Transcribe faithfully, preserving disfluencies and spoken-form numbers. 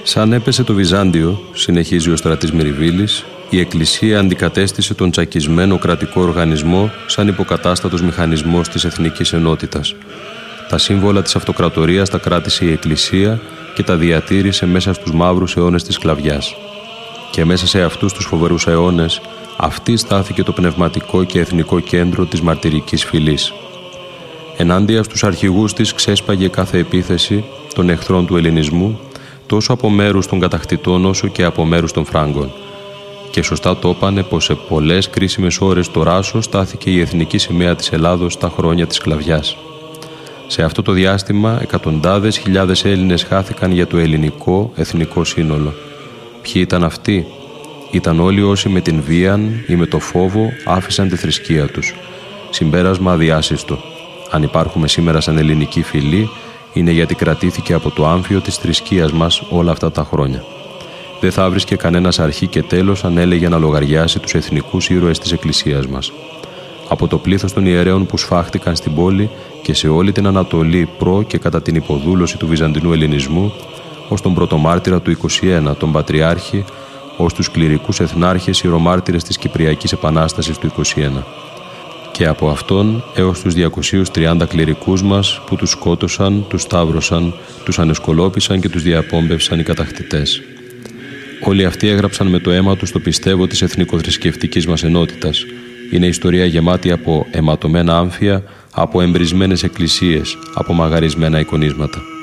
Σαν έπεσε το Βυζάντιο, συνεχίζει ο Στρατής Μυριβίλης, η Εκκλησία αντικατέστησε τον τσακισμένο κρατικό οργανισμό σαν υποκατάστατος μηχανισμός της εθνικής ενότητας. Τα σύμβολα της αυτοκρατορίας τα κράτησε η Εκκλησία και τα διατήρησε μέσα στους μαύρους αιώνες της σκλαβιάς. Και μέσα σε αυτούς τους φοβερούς αιώνες, αυτή στάθηκε το πνευματικό και εθνικό κέντρο της μαρτυρικής φυλής. Ενάντια στους αρχηγούς της ξέσπαγε κάθε επίθεση των εχθρών του ελληνισμού, τόσο από μέρους των κατακτητών όσο και από μέρους των Φράγκων. Και σωστά το είπανε πως σε πολλές κρίσιμες ώρες το Ράσο στάθηκε η εθνική σημαία της Ελλάδος τα χρόνια της σκλαβιάς. Σε αυτό το διάστημα, εκατοντάδες χιλιάδες Έλληνες χάθηκαν για το ελληνικό εθνικό σύνολο. Ποιοι ήταν αυτοί? Ήταν όλοι όσοι με την βία ή με το φόβο άφησαν τη θρησκεία τους. Συμπέρασμα αδιάσυστο. Αν υπάρχουμε σήμερα σαν ελληνική φυλή, είναι γιατί κρατήθηκε από το άμφιο της θρησκείας μας όλα αυτά τα χρόνια. Δεν θα βρίσκε κανένας αρχή και τέλος αν έλεγε να λογαριάσει τους εθνικούς ήρωες της Εκκλησίας μας. Από το πλήθος των ιερέων που σφάχτηκαν στην πόλη και σε όλη την Ανατολή προ και κατά την υποδούλωση του βυζαντινού ελληνισμού, ως τον πρωτομάρτυρα του είκοσι ένα, τον Πατριάρχη, ως τους κληρικούς εθνάρχες ιερομάρτυρες της Κυπριακής Επανάστασης του είκοσι ένα. Και από αυτόν έως τους διακοσίους τριάντα κληρικούς μας που τους σκότωσαν, τους σταύρωσαν, τους ανεσκολόπησαν και τους διαπόμπευσαν οι κατακτητές. Όλοι αυτοί έγραψαν με το αίμα τους το πιστεύω της εθνικοθρησκευτικής μας ενότητας. Είναι ιστορία γεμάτη από αιματωμένα άμφια, από εμπρισμένες εκκλησίες, από μαγαρισμένα εικονίσματα.